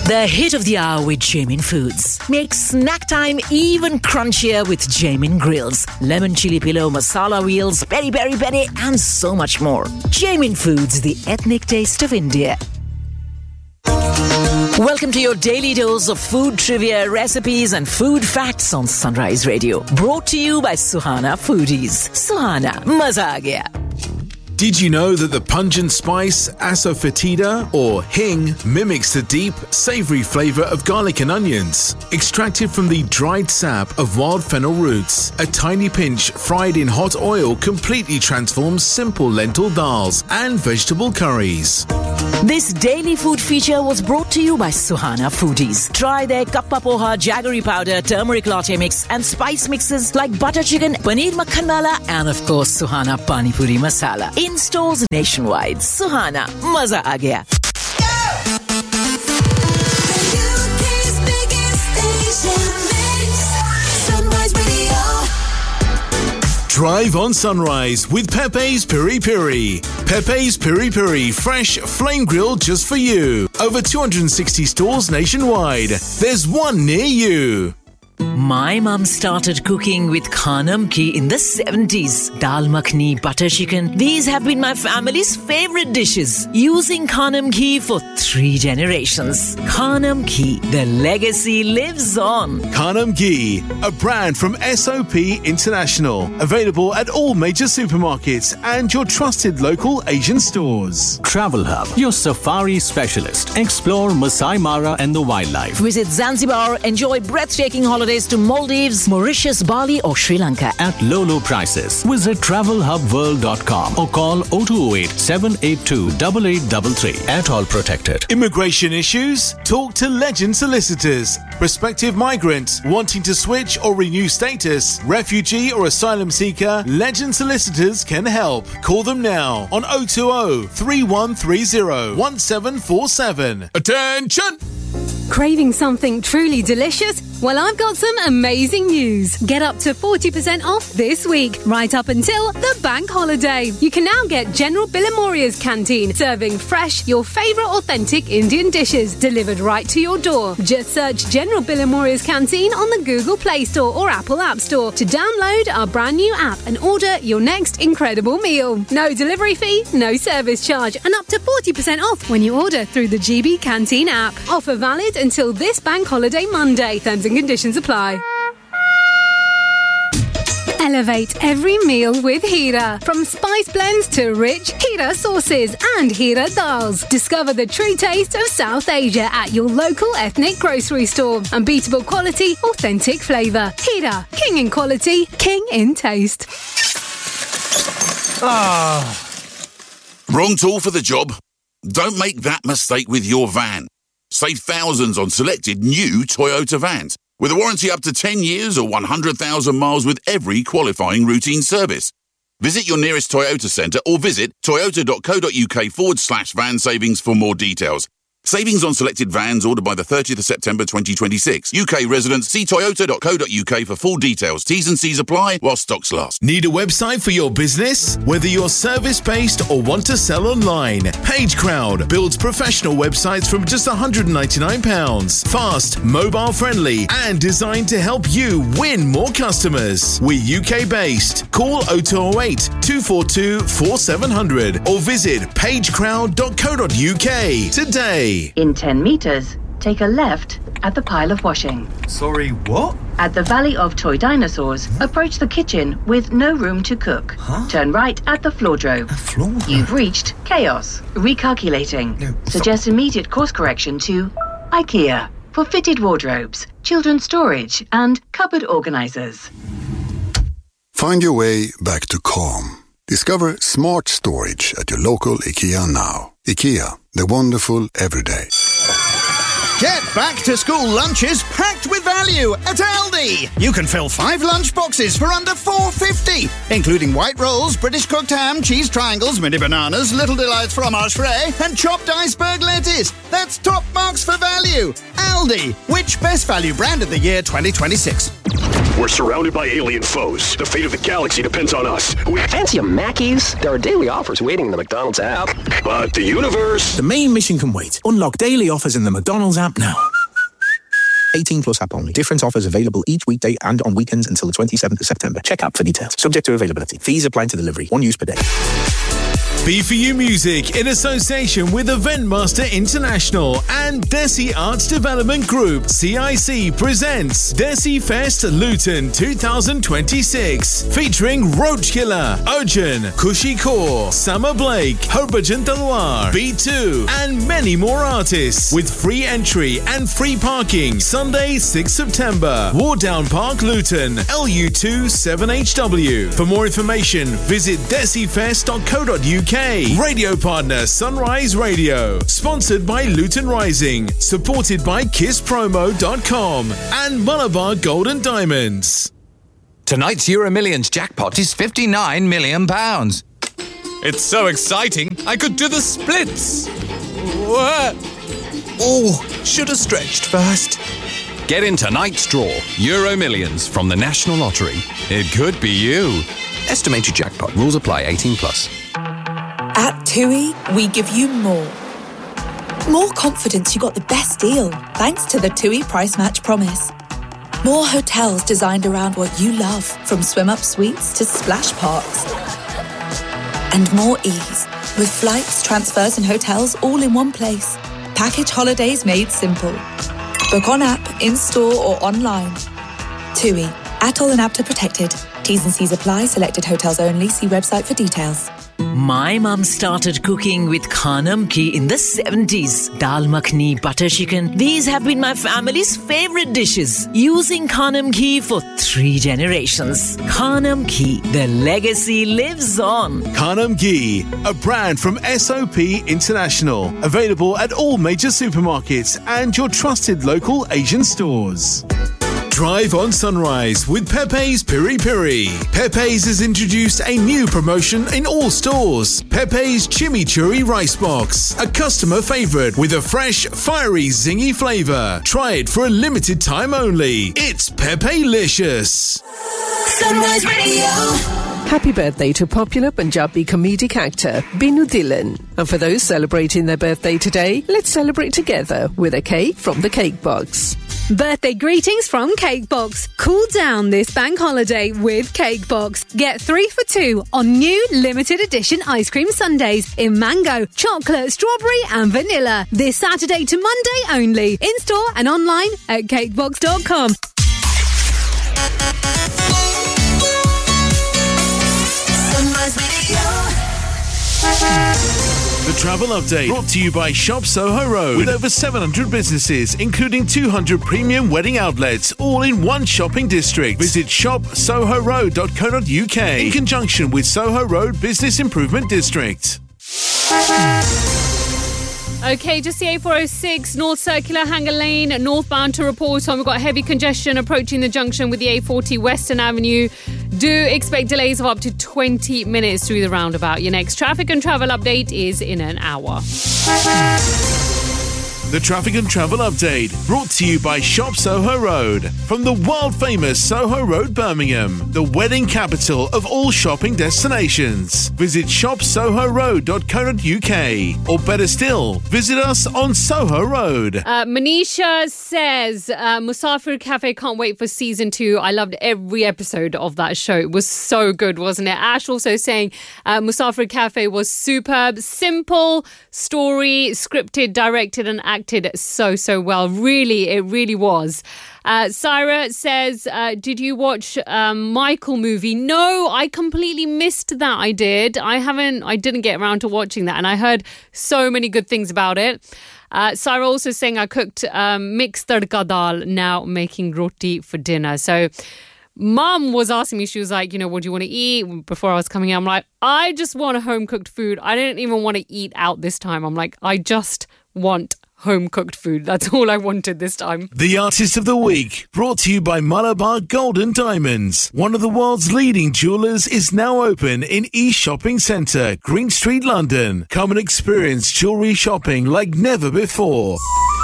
The hit of the hour with Jamin Foods. Make snack time even crunchier with Jamin Grills, lemon chili pillow, masala wheels, peri peri peri, and so much more. Jamin Foods, the ethnic taste of India. Welcome to your daily dose of food trivia, recipes and food facts on Sunrise Radio. Brought to you by Suhana Foodies. Suhana, maza aa gaya. Did you know that the pungent spice asafoetida or hing mimics the deep, savory flavor of garlic and onions? Extracted from the dried sap of wild fennel roots, a tiny pinch fried in hot oil completely transforms simple lentil dals and vegetable curries. This daily food feature was brought to you by Suhana Foodies. Try their kappa poha, jaggery powder, turmeric latte mix and spice mixes like butter chicken, paneer makhan wala and of course Suhana Pani Puri Masala. In stores nationwide. Suhana, maza aa gaya. Drive on Sunrise with Pepe's Piri Piri. Pepe's Piri Piri, fresh, flame grilled just for you. Over 260 stores nationwide. There's one near you. My mum started cooking with Khanam Ki in the 70s. Dal makhni, butter chicken. These have been my family's favorite dishes. Using Khanam Ki for 3 generations. Khanam Ki, the legacy lives on. Khanam Ghee, a brand from SOP International. Available at all major supermarkets and your trusted local Asian stores. Travel Hub, your safari specialist. Explore Masai Mara and the wildlife. Visit Zanzibar, enjoy breathtaking holidays to Maldives, Mauritius, Bali or Sri Lanka at low prices. Visit travelhubworld.com or call 0208 782 8833. At all protected. Immigration issues? Talk to Legend Solicitors. Prospective migrants wanting to switch or renew status, refugee or asylum seeker, Legend Solicitors can help. Call them now on 020 3130 1747. Attention! Craving something truly delicious? Well, I've got some amazing news. Get up to 40% off this week, right up until the bank holiday. You can now get General Billimoria's Canteen, serving fresh, your favourite authentic Indian dishes, delivered right to your door. Just search General Billimoria's Canteen on the Google Play Store or Apple App Store to download our brand new app and order your next incredible meal. No delivery fee, no service charge, and up to 40% off when you order through the GB Canteen app. Offer valid until this bank holiday Monday. Terms and conditions apply. Elevate every meal with Hira. From spice blends to rich Hira sauces and Hira dals. Discover the true taste of South Asia at your local ethnic grocery store. Unbeatable quality, authentic flavour. Hira, king in quality, king in taste. Wrong tool for the job? Don't make that mistake with your van. Save thousands on selected new Toyota vans with a warranty up to 10 years or 100,000 miles with every qualifying routine service. Visit your nearest Toyota centre or visit toyota.co.uk/van savings for more details. Savings on selected vans ordered by the 30th of September 2026. UK residents, see toyota.co.uk for full details. T's and C's apply while stocks last. Need a website for your business? Whether you're service-based or want to sell online, PageCrowd builds professional websites from just £199. Fast, mobile-friendly and designed to help you win more customers. We're UK-based. Call 0208 242 4700 or visit pagecrowd.co.uk today. In 10 metres, take a left at the pile of washing. Sorry, what? At the Valley of Toy Dinosaurs, approach the kitchen with no room to cook. Turn right at the Floordrove. You've reached Chaos. Recalculating. Suggest immediate course correction to IKEA for fitted wardrobes, children's storage and cupboard organisers. Find your way back to calm. Discover smart storage at your local IKEA now. IKEA, the wonderful everyday. Get back to school lunches packed with value at Aldi. You can fill 5 lunch boxes for under £4.50, including white rolls, British cooked ham, cheese triangles, mini bananas, little delights fromage frais, and chopped iceberg lettuce. That's top marks for value. Aldi, which best value brand of the year 2026? We're surrounded by alien foes. The fate of the galaxy depends on us. Fancy a Mackey's? There are daily offers waiting in the McDonald's app. But the universe... The main mission can wait. Unlock daily offers in the McDonald's app now. 18 plus app only. Different offers available each weekday and on weekends until the 27th of September. Check app for details. Subject to availability. Fees apply to delivery. 1 use per day. B4U Music in association with Eventmaster International and Desi Arts Development Group CIC presents Desi Fest Luton 2026 featuring Roach Killer, Ojan, Kushi Kaur, Summer Blake, Harbhajan Talwar, B2 and many more artists with free entry and free parking. Sunday 6 September, Wardown Park, Luton, LU2 7HW. For more information, visit desifest.co.uk. Radio partner Sunrise Radio. Sponsored by Luton Rising. Supported by KissPromo.com and Malabar Golden Diamonds. Tonight's Euro Millions jackpot is £59 million. It's so exciting, I could do the splits. Oh, should have stretched first. Get in tonight's draw, Euro Millions from the National Lottery. It could be you. Estimated jackpot. Rules apply. 18 plus. At TUI, we give you more. More confidence you got the best deal, thanks to the TUI Price Match Promise. More hotels designed around what you love, from swim-up suites to splash parks. And more ease, with flights, transfers and hotels all in one place. Package holidays made simple. Book on app, in-store or online. TUI, ATOL and APTA protected. T's and C's apply. Selected hotels only. See website for details. My mum started cooking with Khanam Ki in the 70s. Dal makhni, butter chicken. These have been my family's favorite dishes. Using Khanam Ki for 3 generations. Khanam Ki, the legacy lives on. Khanam Ghee, a brand from SOP International. Available at all major supermarkets and your trusted local Asian stores. Drive on Sunrise with Pepe's Piri Piri. Pepe's has introduced a new promotion in all stores. Pepe's Chimichurri Rice Box. A customer favourite with a fresh, fiery, zingy flavour. Try it for a limited time only. It's Pepe-licious. Sunrise Radio. Happy birthday to popular Punjabi comedic actor Binu Dhillon. And for those celebrating their birthday today, let's celebrate together with a cake from the Cake Box. Birthday greetings from Cake Box. Cool down this bank holiday with Cake Box. Get 3 for 2 on new limited edition ice cream sundaes in mango, chocolate, strawberry and vanilla. This Saturday to Monday only. In store and online at cakebox.com. The travel update brought to you by Shop Soho Road with over 700 businesses, including 200 premium wedding outlets, all in one shopping district. Visit shopsohoroad.co.uk in conjunction with Soho Road Business Improvement District. Okay, just the A406 North Circular Hanger Lane northbound to report on. We've got heavy congestion approaching the junction with the A40 Western Avenue. Do expect delays of up to 20 minutes through the roundabout. Your next traffic and travel update is in an hour. The traffic and travel update brought to you by Shop Soho Road. From the world famous Soho Road, Birmingham, the wedding capital of all shopping destinations. Visit shopsohoroad.co.uk or better still, visit us on Soho Road. Manisha says, Musafir Cafe can't wait for season 2. I loved every episode of that show. It was so good, wasn't it? Ash also saying Musafir Cafe was superb, simple story, scripted, directed and acted so well. Really, it really was. Syra says, did you watch Michael movie? No, I completely missed that. I didn't get around to watching that, and I heard so many good things about it. Syra also saying I cooked mixed tadka dal, now making roti for dinner. So Mum was asking me, she was like, what do you want to eat? Before I was coming out, I'm like, I just want a home-cooked food. I didn't even want to eat out this time. I'm like, I just want home-cooked food. That's all I wanted this time. The Artist of the Week, brought to you by Malabar Golden Diamonds. One of the world's leading jewellers is now open in East Shopping Centre, Green Street, London. Come and experience jewellery shopping like never before.